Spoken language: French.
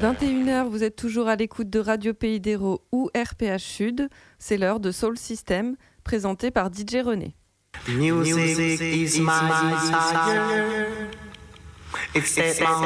21h, vous êtes toujours à l'écoute de Radio Pays d'Hérault ou RPH Sud. C'est l'heure de Soul System, présenté par DJ René. Music is my desire. It's